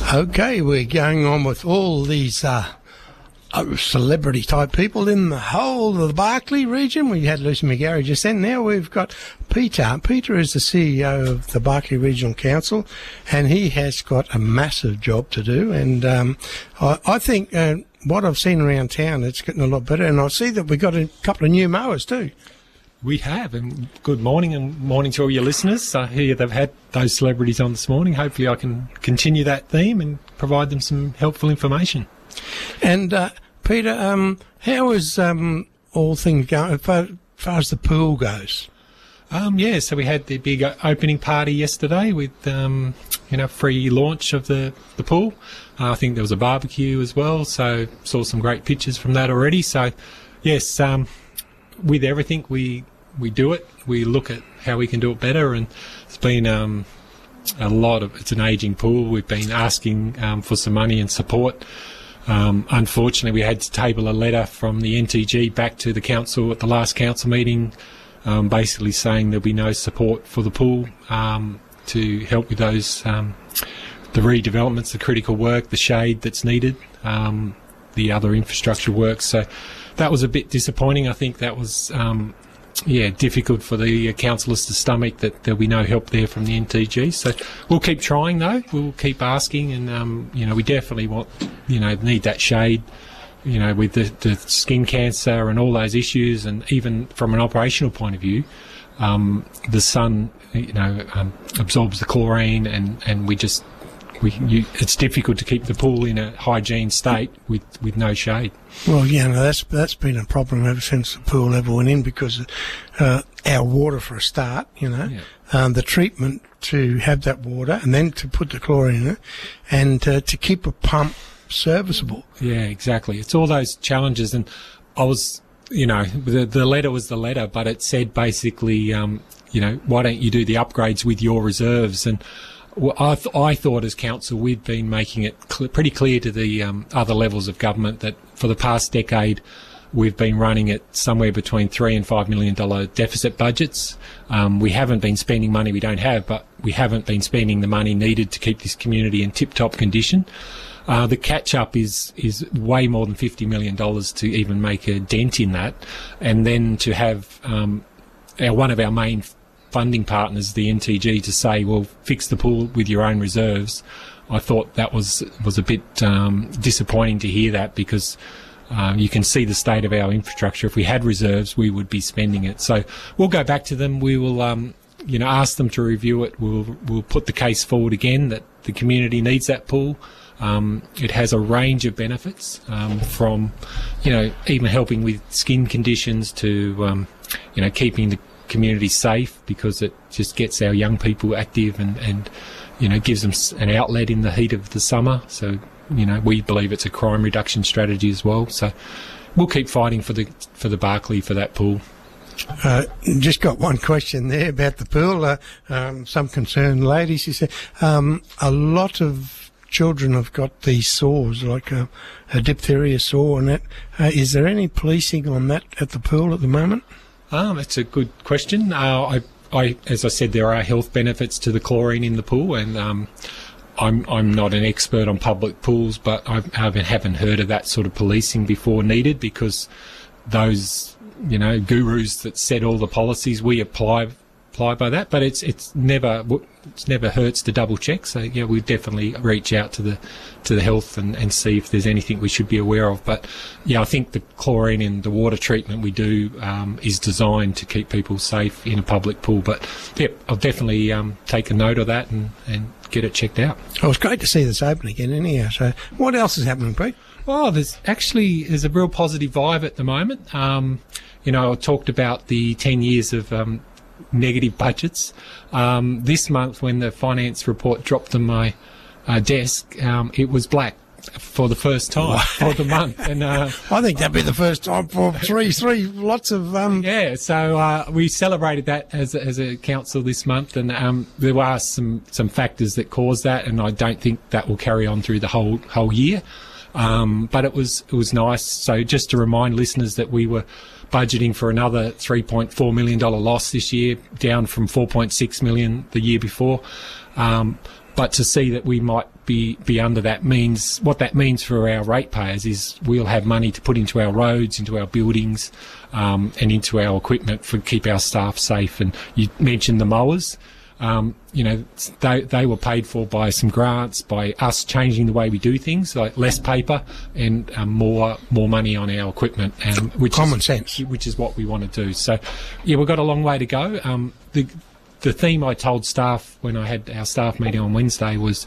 Okay, we're going on with all these celebrity type people in the whole of the Barkly region. We had Lucy McGarry just then. Now we've got Peter. Peter is the CEO of the Barkly Regional Council, and he has got a massive job to do. And I think what I've seen around town, it's getting a lot better. And I see that we've got a couple of new mowers too. We have, and good morning, and morning to all your listeners. I hear they've had those celebrities on this morning. Hopefully I can continue that theme and provide them some helpful information. And Peter, how is all things going as far as the pool goes? So we had the big opening party yesterday with, free launch of the pool. I think there was a barbecue as well, so saw some great pictures from that already. So, yes, with everything we do it, we look at how we can do it better, and it's been it's an ageing pool. We've been asking for some money and support. Unfortunately, we had to table a letter from the NTG back to the council at the last council meeting, basically saying there'll be no support for the pool to help with those the redevelopments, the critical work, the shade that's needed, the other infrastructure work. So that was a bit disappointing. I think that was difficult for the councillors to stomach, that there'll be no help there from the NTG. So we'll keep trying though. We'll keep asking, and we definitely want, need that shade, with the skin cancer and all those issues, and even from an operational point of view, the sun, absorbs the chlorine, and it's difficult to keep the pool in a hygiene state with no shade. Well, that's been a problem ever since the pool level went in, because our water, for a start, the treatment to have that water and then to put the chlorine in it, and to keep a pump serviceable. Yeah, exactly. It's all those challenges, and I was, the letter was the letter, but it said basically, why don't you do the upgrades with your reserves? And I thought as council we'd been making it pretty clear to the other levels of government that for the past decade we've been running at somewhere between $3 and $5 million deficit budgets. We haven't been spending money we don't have, but we haven't been spending the money needed to keep this community in tip-top condition. The catch-up is way more than $50 million to even make a dent in that. And then to have one of our main funding partners, the NTG, to say, well, fix the pool with your own reserves, I thought that was a bit disappointing to hear that, because you can see the state of our infrastructure. If we had reserves, we would be spending it. So we'll go back to them. We will, ask them to review it. We'll put the case forward again that the community needs that pool. It has a range of benefits, from, even helping with skin conditions to, keeping the community safe, because it just gets our young people active and gives them an outlet in the heat of the summer. So, we believe it's a crime reduction strategy as well. So we'll keep fighting for the Barkly for that pool. Just got one question there about the pool. Some concerned lady, she said, a lot of children have got these sores, like a diphtheria sore and that. Is there any policing on that at the pool at the moment? That's a good question. As I said, there are health benefits to the chlorine in the pool, and I'm not an expert on public pools, but I haven't heard of that sort of policing before needed, because those gurus that set all the policies, we apply by that, but it's never hurts to double check. So we definitely reach out to the health and see if there's anything we should be aware of. But I think the chlorine in the water treatment we do is designed to keep people safe in a public pool. But I'll definitely take a note of that and get it checked out. Oh, it's great to see this open again anyhow. So what else is happening, Pete? Well, there's a real positive vibe at the moment. I talked about the 10 years of negative budgets. This month, when the finance report dropped on my desk, it was black for the first time for the month. And I think that'd be the first time for three lots of So we celebrated that as a council this month, and there were some factors that caused that, and I don't think that will carry on through the whole year. But it was nice. So just to remind listeners that we were budgeting for another $3.4 million loss this year, down from $4.6 million the year before. But to see that we might be under that means, what that means for our ratepayers is we'll have money to put into our roads, into our buildings, and into our equipment for keep our staff safe. And you mentioned the mowers. They were paid for by some grants, by us changing the way we do things, like less paper and more money on our equipment, which common sense, which is what we want to do. So, yeah, we've got a long way to go. The theme I told staff when I had our staff meeting on Wednesday was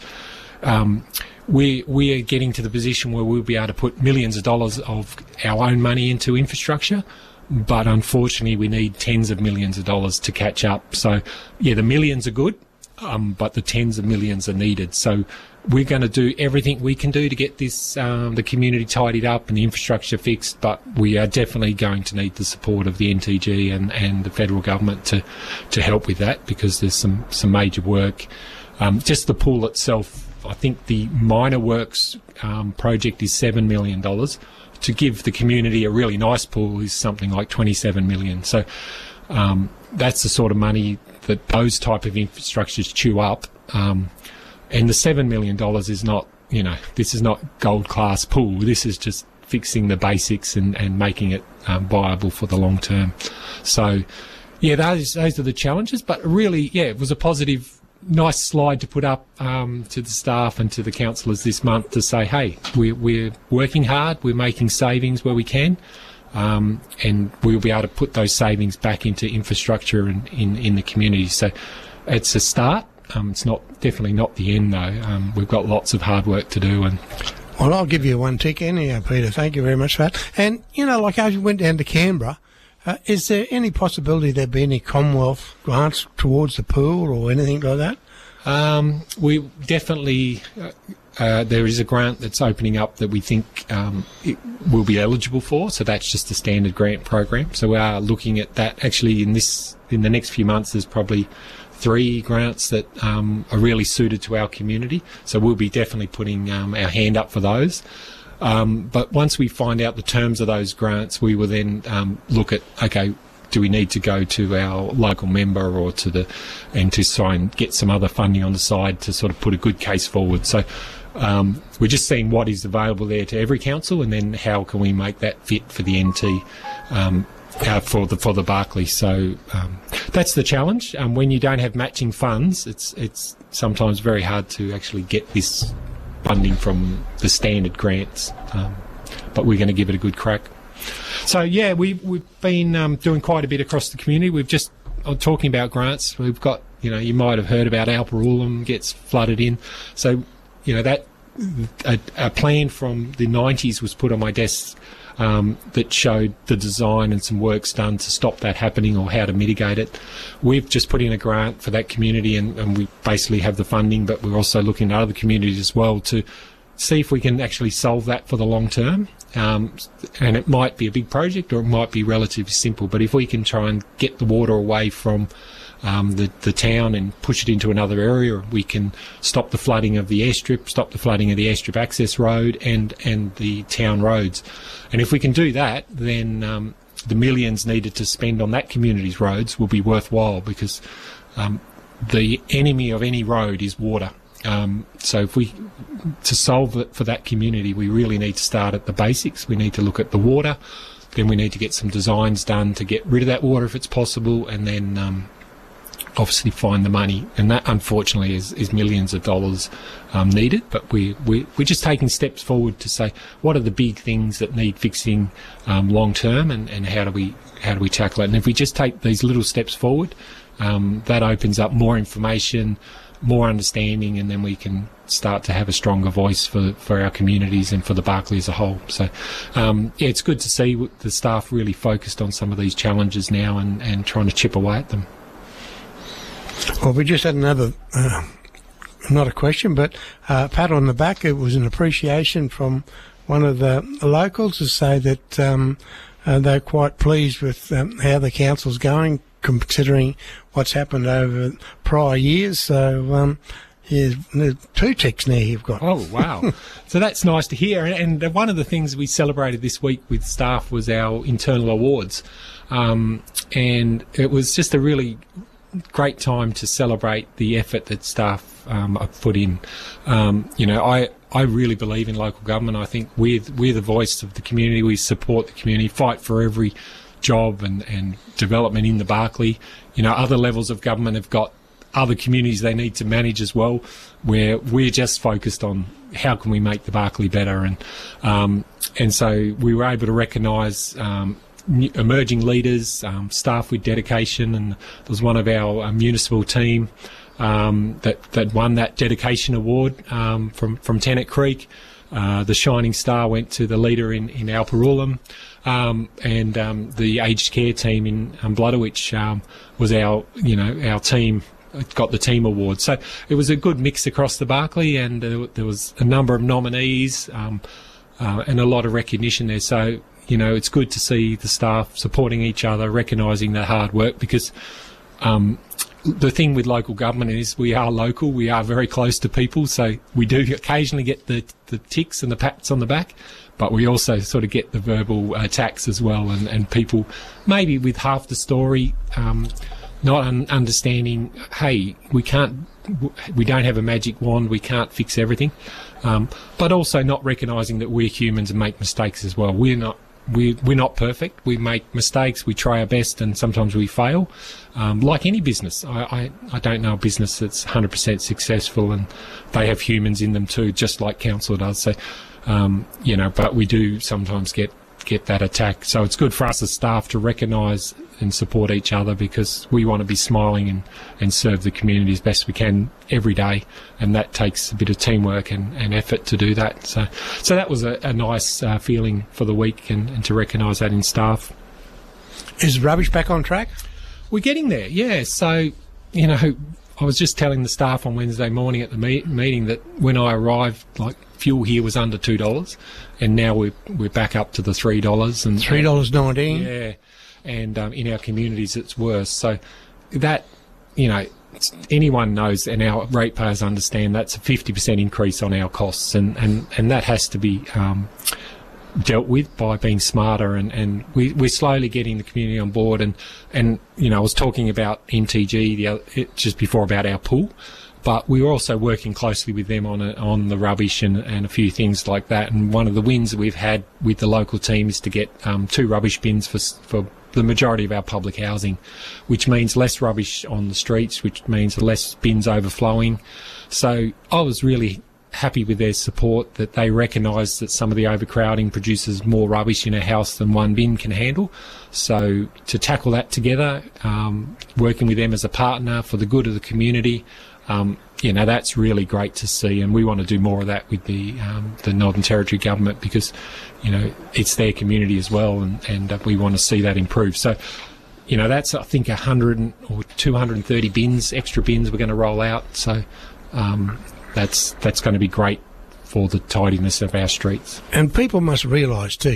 we are getting to the position where we'll be able to put millions of dollars of our own money into infrastructure, but unfortunately we need tens of millions of dollars to catch up. So, yeah, the millions are good, but the tens of millions are needed. So we're going to do everything we can do to get this the community tidied up and the infrastructure fixed, but we are definitely going to need the support of the NTG and the federal government to help with that, because there's some major work. Just the pool itself, I think the minor works project is $7 million. To give the community a really nice pool is something like $27 million. So that's the sort of money that those type of infrastructures chew up. And the $7 million is not, this is not gold class pool. This is just fixing the basics and making it viable for the long term. So, yeah, those are the challenges. But really, yeah, it was a positive, nice slide to put up to the staff and to the councillors this month to say, hey, we're working hard, we're making savings where we can, and we'll be able to put those savings back into infrastructure and in the community. So it's a start. It's definitely not the end, though. We've got lots of hard work to do. Well, I'll give you one tick anyhow, Peter. Thank you very much for that. And, like as you went down to Canberra, is there any possibility there'd be any Commonwealth grants towards the pool or anything like that? We definitely... there is a grant that's opening up that we think it will be eligible for, so that's just a standard grant program. So we are looking at that. Actually, in the next few months, there's probably 3 grants that are really suited to our community. So we'll be definitely putting our hand up for those. But once we find out the terms of those grants, we will then look at, okay, do we need to go to our local member or to try and get some other funding on the side to sort of put a good case forward. So we're just seeing what is available there to every council, and then how can we make that fit for the NT for the Barkly. So that's the challenge. When you don't have matching funds, it's sometimes very hard to actually get this funding from the standard grants. But we're going to give it a good crack. So yeah, we've been doing quite a bit across the community. We've just talking about grants. We've got, you might have heard about Alpurulum gets flooded in. So that a plan from the 90s was put on my desk that showed the design and some work's done to stop that happening or how to mitigate it. We've just put in a grant for that community, and we basically have the funding, but we're also looking at other communities as well to see if we can actually solve that for the long term. And it might be a big project or it might be relatively simple, but if we can try and get the water away from the town and push it into another area, we can stop the flooding of the airstrip, stop the flooding of the airstrip access road and the town roads. And if we can do that, then the millions needed to spend on that community's roads will be worthwhile, because the enemy of any road is water. So to solve it for that community, we really need to start at the basics. We need to look at the water, then we need to get some designs done to get rid of that water if it's possible, and then obviously find the money. And that, unfortunately, is millions of dollars needed. But we're just taking steps forward to say, what are the big things that need fixing long term, and how do we tackle it? And if we just take these little steps forward, that opens up more information, more understanding, and then we can start to have a stronger voice for our communities and for the Barkly as a whole. So, it's good to see the staff really focused on some of these challenges now and trying to chip away at them. Well, we just had another, not a question, but pat on the back. It was an appreciation from one of the locals to say that they're quite pleased with how the council's going, considering what's happened over prior years. So, there's 2 ticks now you've got. Oh, wow. So that's nice to hear. And one of the things we celebrated this week with staff was our internal awards. And it was just a really great time to celebrate the effort that staff have put in. I really believe in local government. I think we're the voice of the community. We support the community, fight for every job and development in the Barkly. Other levels of government have got other communities they need to manage as well, where we're just focused on how can we make the Barkly better. And so we were able to recognise emerging leaders, staff with dedication, and there was one of our municipal team that won that dedication award from Tennant Creek. The Shining Star went to the leader in Alparulam, and the aged care team in Bloodowich was our team. Got the team award. So it was a good mix across the Barkly, and there was a number of nominees and a lot of recognition there. So, it's good to see the staff supporting each other, recognising their hard work, because the thing with local government is we are local, we are very close to people, so we do occasionally get the ticks and the pats on the back, but we also sort of get the verbal attacks as well, and people maybe with half the story not understanding, hey, we don't have a magic wand, we can't fix everything, but also not recognising that we're humans and make mistakes as well. We're not perfect. We make mistakes. We try our best, and sometimes we fail. Like any business, I don't know a business that's 100% successful, and they have humans in them too, just like council does. So, but we do sometimes get that attack. So it's good for us as staff to recognise and support each other, because we want to be smiling and serve the community as best we can every day, and that takes a bit of teamwork and effort to do that. So that was a nice feeling for the week, and to recognise that in staff. Is rubbish back on track? We're getting there, yeah. So, I was just telling the staff on Wednesday morning at the meeting that when I arrived, fuel here was under $2, and now we're back up to the $3 and $3.19. Yeah, and in our communities it's worse. So that, anyone knows, and our ratepayers understand, that's a 50% increase on our costs, and that has to be dealt with by being smarter, and we're slowly getting the community on board. And I was talking about NTG just before about our pool, but we were also working closely with them on the rubbish and a few things like that. And one of the wins that we've had with the local team is to get 2 rubbish bins for the majority of our public housing, which means less rubbish on the streets, which means less bins overflowing. So I was really happy with their support, that they recognise that some of the overcrowding produces more rubbish in a house than one bin can handle. So to tackle that together, working with them as a partner for the good of the community, that's really great to see, and we want to do more of that with the Northern Territory government, because it's their community as well, and we want to see that improve. So that's, I think, 100 or 230 bins, extra bins we're going to roll out. So that's going to be great for the tidiness of our streets. And people must realise too,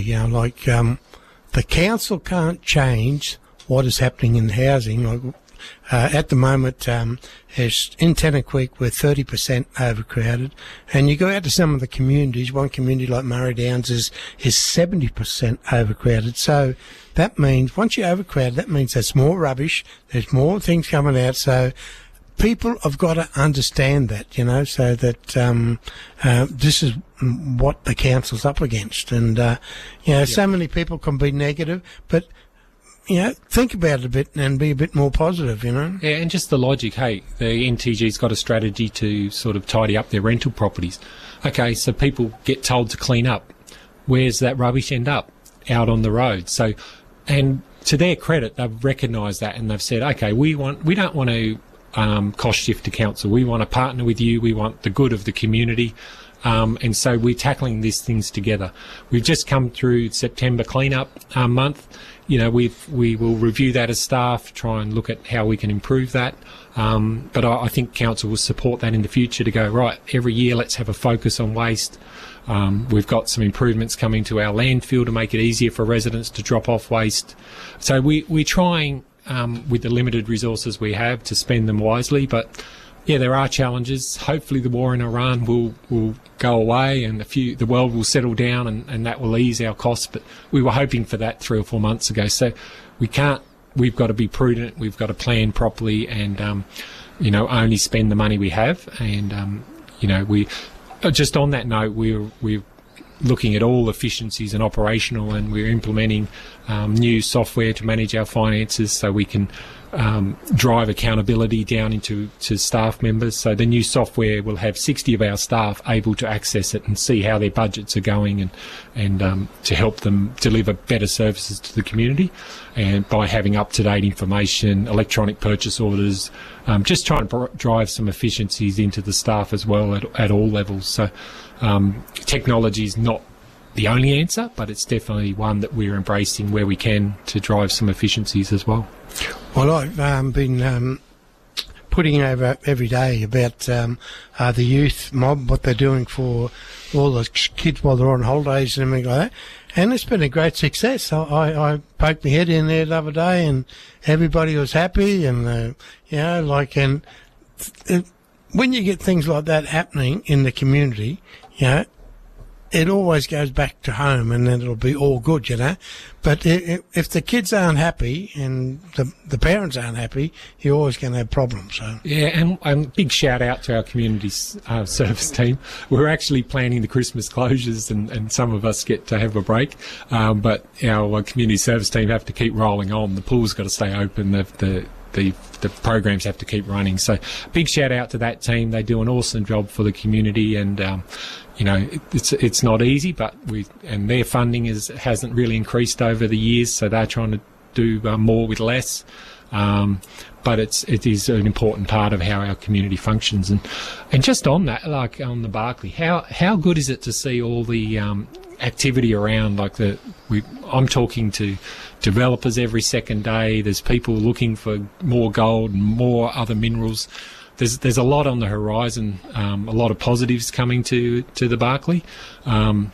the council can't change what is happening in housing. At the moment, in Tennant Creek, we're 30% overcrowded, and you go out to some of the communities. One community like Murray Downs is 70% overcrowded. So that means once you're overcrowded, that means there's more rubbish, there's more things coming out. So people have got to understand that, so that this is what the council's up against. And so many people can be negative, but think about it a bit and be a bit more positive, Yeah, and just the logic, hey, the NTG's got a strategy to sort of tidy up their rental properties. Okay, so people get told to clean up. Where's that rubbish end up? Out on the road. So, and to their credit, they've recognised that, and they've said, okay, we don't want to cost shift to council. We want to partner with you. We want the good of the community. And so we're tackling these things together. We've just come through September cleanup month. We will review that as staff, try and look at how we can improve that. But I think council will support that in the future to go, right, every year let's have a focus on waste. We've got some improvements coming to our landfill to make it easier for residents to drop off waste. So we're trying, with the limited resources we have, to spend them wisely. But yeah, there are challenges. Hopefully the war in Iran will go away, and the world will settle down, and that will ease our costs. But we were hoping for that 3 or 4 months ago. So we can't we've got to be prudent. We've got to plan properly, and only spend the money we have. And we just on that note, we're looking at all efficiencies and operational, and we're implementing new software to manage our finances so we can drive accountability down into staff members. So the new software will have 60 of our staff able to access it and see how their budgets are going, and to help them deliver better services to the community, and by having up-to-date information, electronic purchase orders, just trying to drive some efficiencies into the staff as well at all levels. So technology is not the only answer, but it's definitely one that we're embracing where we can to drive some efficiencies as well. Well, I've been putting over every day about the youth mob, what they're doing for all the kids while they're on holidays and everything like that, and it's been a great success. I poked my head in there the other day, and everybody was happy, and when you get things like that happening in the community, it always goes back to home, and then it'll be all good, But if the kids aren't happy and the parents aren't happy, you're always going to have problems. So. Yeah, and big shout out to our community service team. We're actually planning the Christmas closures, and some of us get to have a break, but our community service team have to keep rolling on. The pool's got to stay open. The programs have to keep running. So big shout out to that team. They do an awesome job for the community, and it's not easy, but their funding hasn't really increased over the years, so they're trying to do more with less. But it is an important part of how our community functions. And just on that, like on the Barkly, how good is it to see all the activity around? I'm talking to developers every second day. There's people looking for more gold and more other minerals. There's a lot on the horizon, a lot of positives coming to the Barkly, and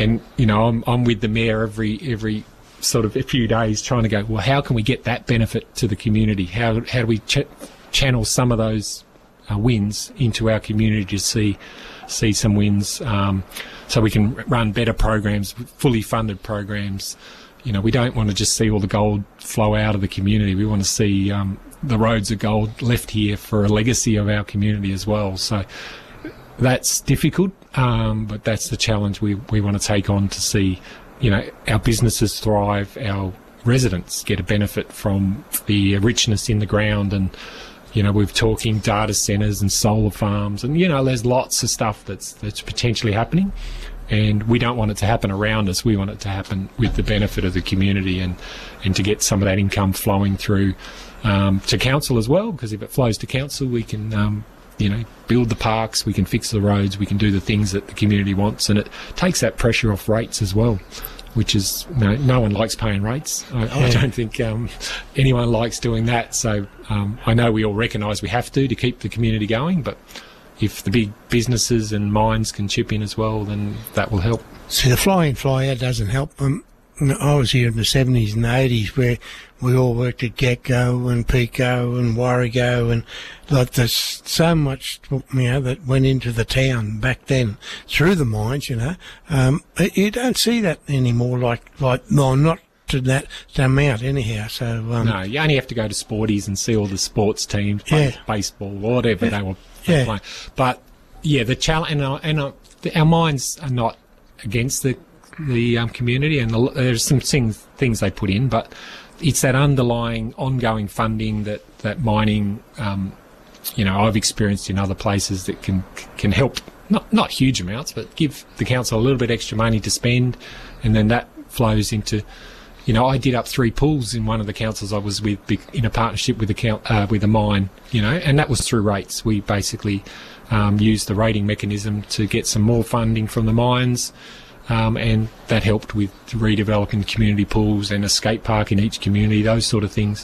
I'm with the mayor every sort of a few days trying to go, well, how can we get that benefit to the community? How do we channel some of those wins into our community to see some wins, so we can run better programs, fully funded programs. We don't want to just see all the gold flow out of the community. We want to see the roads of gold left here for a legacy of our community as well. So that's difficult, but that's the challenge we want to take on to see, our businesses thrive, our residents get a benefit from the richness in the ground, and we're talking data centres and solar farms, and there's lots of stuff that's potentially happening. And we don't want it to happen around us. We want it to happen with the benefit of the community, and to get some of that income flowing through to council as well, because if it flows to council, we can, build the parks, we can fix the roads, we can do the things that the community wants, and it takes that pressure off rates as well, which is, no one likes paying rates. I don't think anyone likes doing that. So I know we all recognise we have to keep the community going, but if the big businesses and mines can chip in as well, then that will help. See, the fly-in, fly-out doesn't help. I was here in the 70s and the 80s where we all worked at Getco and Pico and Warrego, and there's so much, that went into the town back then through the mines, You don't see that anymore, not to that amount anyhow. So no, you only have to go to Sporties and see all the sports teams, baseball, whatever they were. Yeah. But the challenge, and our minds are not against the community, and there's some things they put in, but it's that underlying ongoing funding that mining, I've experienced in other places that can help, not huge amounts, but give the council a little bit extra money to spend, and then that flows into. I did up 3 pools in one of the councils I was with in a partnership with the mine, and that was through rates. We basically used the rating mechanism to get some more funding from the mines, and that helped with redeveloping community pools and a skate park in each community, those sort of things.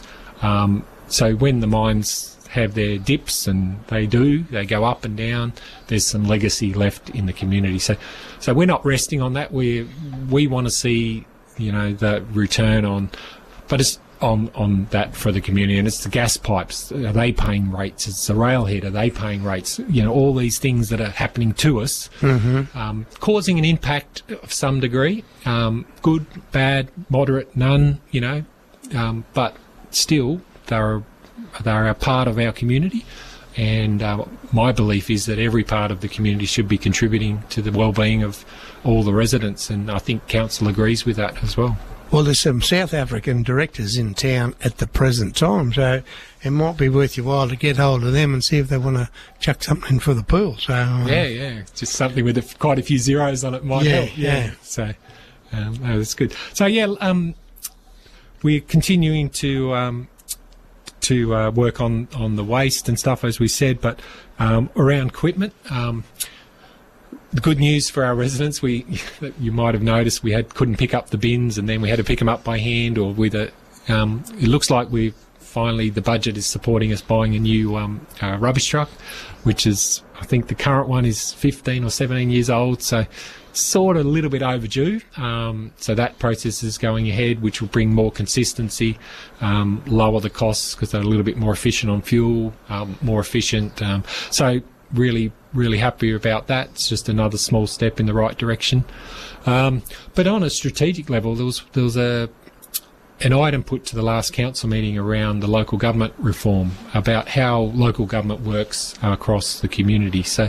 So when the mines have their dips, and they go up and down, there's some legacy left in the community. So we're not resting on that. We want to see the return on, but it's on that for the community, and it's the gas pipes. Are they paying rates? It's the railhead. Are they paying rates? All these things that are happening to us, causing an impact of some degree, good, bad, moderate, none, but still they're a part of our community. And my belief is that every part of the community should be contributing to the well-being of all the residents, and I think council agrees with that as well. Well, there's some South African directors in town at the present time, so it might be worth your while to get hold of them and see if they want to chuck something for the pool. So yeah, just something with quite a few zeros on it might help. Yeah. So no, that's good. So we're continuing to work on the waste and stuff, as we said, but around equipment. The good news for our residents, you might have noticed, we couldn't pick up the bins, and then we had to pick them up by hand or with a. It looks like the budget is supporting us buying a new rubbish truck, which is, I think the current one is 15 or 17 years old, so sort of a little bit overdue. So that process is going ahead, which will bring more consistency, lower the costs because they're a little bit more efficient on fuel, more efficient. So really happy about that. It's just another small step in the right direction. But on a strategic level, there was an item put to the last council meeting around the local government reform, about how local government works across the community. So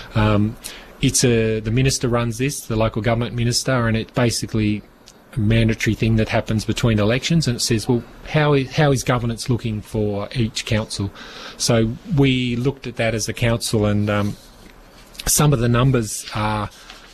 the minister runs this, the local government minister, and it's basically a mandatory thing that happens between elections, and it says, well, how is governance looking for each council? So we looked at that as a council, and some of the numbers are,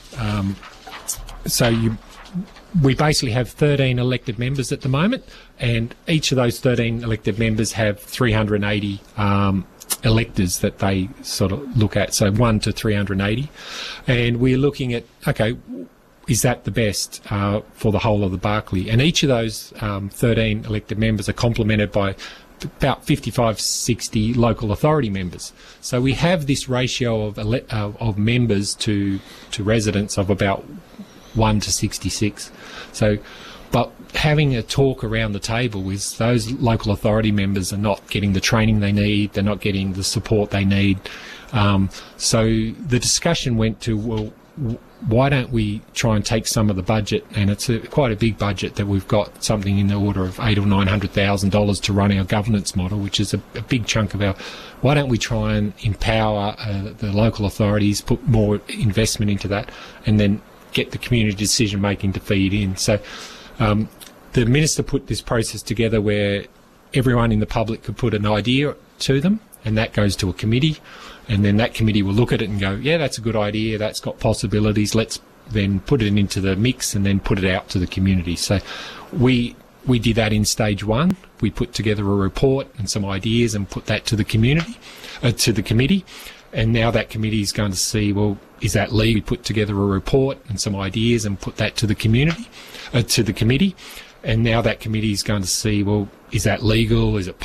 we basically have 13 elected members at the moment, and each of those 13 elected members have 380 electors that they sort of look at, so 1 to 380. And we're looking at, okay, is that the best for the whole of the Barkly? And each of those 13 elected members are complemented by about 55, 60 local authority members. So we have this ratio of members to residents of about 1 to 66. So, but having a talk around the table is those local authority members are not getting the training they need, they're not getting the support they need. So the discussion went to, well, why don't we try and take some of the budget, and it's quite a big budget that we've got, something in the order of $800,000 or $900,000 to run our governance model, which is a big chunk of our. Why don't we try and empower the local authorities, put more investment into that, and then get the community decision making to feed in? So the minister put this process together where everyone in the public could put an idea to them, and that goes to a committee. And then that committee will look at it and go, yeah, that's a good idea, that's got possibilities, let's then put it into the mix and then put it out to the community. So we did that in stage one. We put together a report and some ideas and put that to the community, to the committee. And now that committee is going to see, well, is that legal? We put together a report and some ideas and put that to the community, to the committee. And now that committee is going to see, well, is that legal? Is it